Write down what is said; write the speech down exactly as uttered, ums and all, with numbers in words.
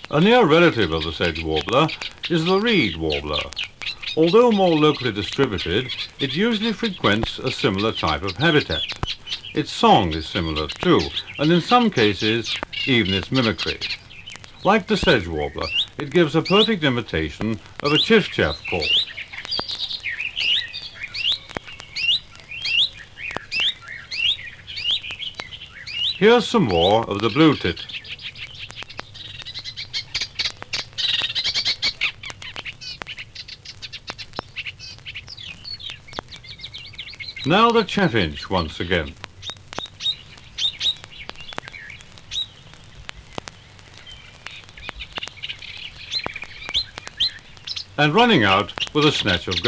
A near relative of the sedge warbler is the reed warbler. Although more locally distributed, it usually frequents a similar type of habitat. Its song is similar too, and in some cases even its mimicry. Like the sedge warbler, it gives a perfect imitation of a chiff-chaff call. Here's some more of the blue tit. Now the chaffinch once again. And running out with a snatch of